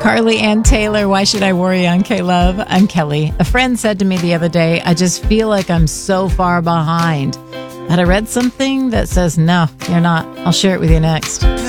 Carly Ann Taylor, Why Should I Worry on K-Love? I'm Kelly. A friend said to me the other day, I just feel like I'm so far behind. But I read something that says, no, you're not. I'll share it with you next.